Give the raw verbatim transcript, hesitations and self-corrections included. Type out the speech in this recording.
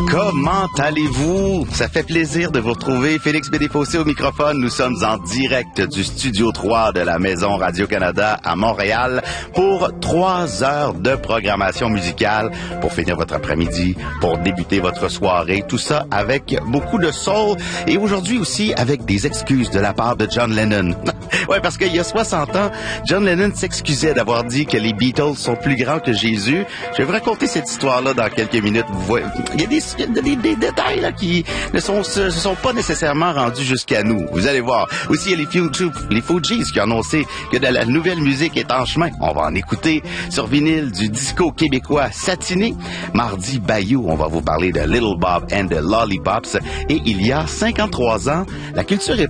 Comment allez-vous? Ça fait plaisir de vous retrouver. Félix Bédéfossé au microphone. Nous sommes en direct du studio trois de la Maison Radio-Canada à Montréal pour trois heures de programmation musicale pour finir votre après-midi, pour débuter votre soirée. Tout ça avec beaucoup de soul et aujourd'hui aussi avec des excuses de la part de John Lennon. Ouais, parce qu'il y a soixante ans, John Lennon s'excusait d'avoir dit que les Beatles sont plus grands que Jésus. Je vais vous raconter cette histoire-là dans quelques minutes. Vous voyez, il y a des, il y a des, des détails là qui ne sont, se, se sont pas nécessairement rendus jusqu'à nous. Vous allez voir. Aussi, il y a les, Fuji, les Fugees qui ont annoncé que de la nouvelle musique est en chemin. On va en écouter sur vinyle du disco québécois satiné. Mardi Bayou, on va vous parler de Little Bob and the Lollipops. Et il y a cinquante-trois ans, la culture